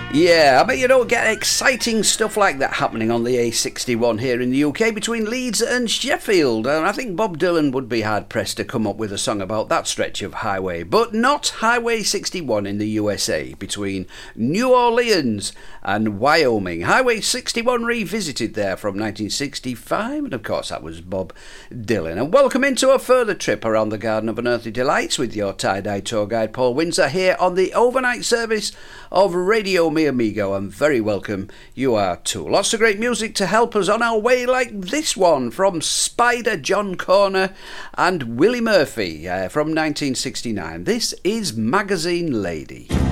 Yeah, I bet you don't get exciting stuff like that happening on the A61 here in the UK between Leeds and Sheffield. And I think Bob Dylan would be hard-pressed to come up with a song about that stretch of highway. But not Highway 61 in the USA between New Orleans and Wyoming. Highway 61 revisited there from 1965. And of course that was Bob Dylan. And welcome into a further trip around the Garden of Unearthly Delights with your tie-dye tour guide Paul Windsor here on the overnight service of Radio Mi Amigo, and very welcome you are too. Lots of great music to help us on our way, like this one from Spider John Corner and Willie Murphy from 1969. This is Magazine Lady.